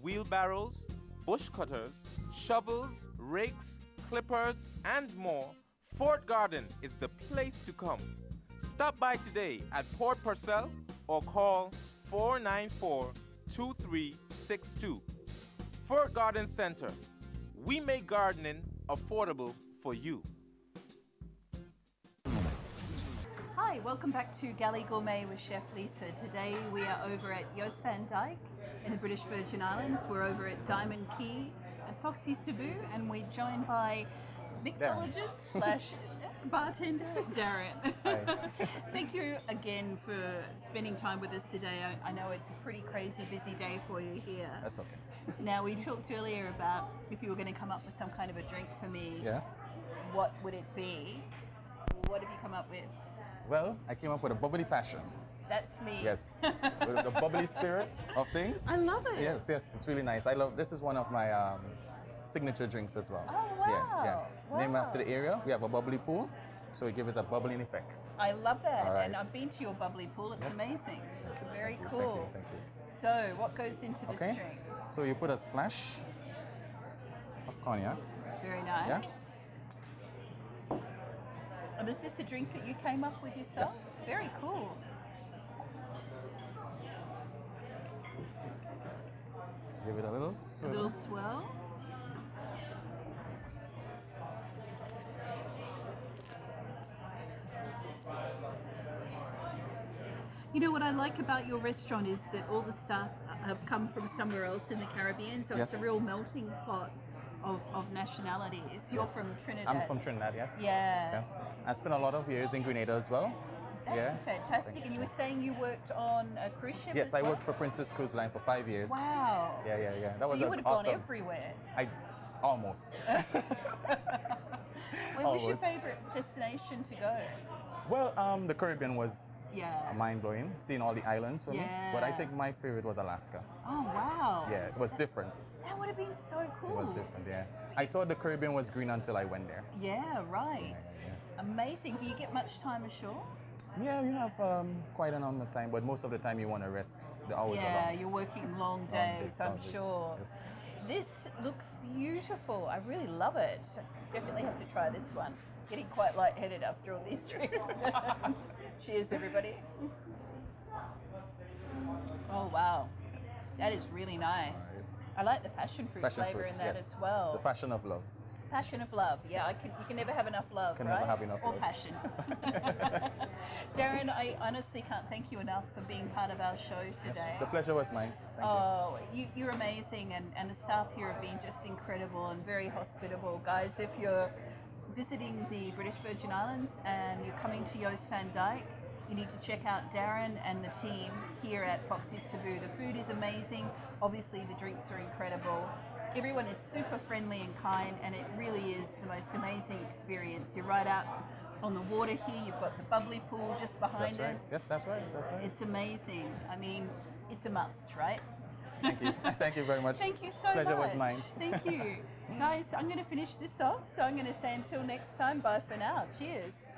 wheelbarrows, bush cutters, shovels, rigs, clippers, and more, Fort Garden is the place to come. Stop by today at Port Purcell or call 494-2362. Fort Garden Center. We make gardening affordable for you. Hi, welcome back to Galley Gourmet with Chef Lisa. Today we are over at Joost van Dyke in the British Virgin Islands. We're over at Diamond Key at Foxy's Taboo, and we're joined by mixologist slash bartender Darren. Thank you again for spending time with us today. I know it's a pretty crazy busy day for you here. That's okay. Now, we talked earlier about if you were going to come up with some kind of a drink for me. Yes. What would it be? What have you come up with? Well, I came up with a bubbly passion. That's me. Yes. With the bubbly spirit of things. I love it. Yes, it's really nice. This is one of my signature drinks as well. Oh, wow. Yeah. Wow. Named after the area, we have a bubbly pool, so it gives it a bubbling effect. I love that. All right. And I've been to your bubbly pool. It's amazing. Very Thank you, cool. Thank you. So, what goes into this drink? So you put a splash of cognac. Very nice. And is this a drink that you came up with yourself? Yes. Very cool. Give it a little swirl. A little swirl. You know what I like about your restaurant is that all the staff have come from somewhere else in the Caribbean, so it's a real melting pot of nationalities. You're from Trinidad. I'm from Trinidad, yes. Yeah. Yes. I spent a lot of years in Grenada as well. That's fantastic. And you were saying you worked on a cruise ship Yes, as I well? worked for Princess Cruise Line for 5 years. Wow. Yeah. So you would have gone everywhere. Almost. Where was your favorite destination to go? Well, the Caribbean was Yeah. mind-blowing, seeing all the islands for me. But I Yeah. think my favorite was Alaska. Oh, wow. Yeah, it was different. That would have been so cool. It was different, yeah. I thought the Caribbean was green until I went there. Yeah, right. Yeah. Amazing. Do you get much time ashore? Yeah, you have quite an amount of time, but most of the time you want to rest. The hours are Yeah, long. you're working long days, I'm Long days. sure. Yes. This looks beautiful. I really love it. Definitely have to try this one. Getting quite lightheaded after all these drinks. Cheers, everybody. Oh, wow. That is really nice. I like the passion fruit flavor in that as well. The passion of love. Passion of love. Yeah, you can never have enough love, Can right? never have enough or love. passion. Darren, I honestly can't thank you enough for being part of our show today. Yes, the pleasure was mine. Thank you. You're amazing, and the staff here have been just incredible and very hospitable. Guys, if you're visiting the British Virgin Islands and you're coming to Joost van Dyke, you need to check out Darren and the team here at Foxy's Taboo. The food is amazing. Obviously, the drinks are incredible. Everyone is super friendly and kind, and it really is the most amazing experience. You're right out on the water here. You've got the bubbly pool just behind That's right. us. Yes, that's right. It's amazing. I mean, it's a must, right? Thank you. Thank you very much. Thank you so Pleasure much. was mine. Thank you. Guys, I'm going to finish this off, so I'm going to say until next time, bye for now. Cheers.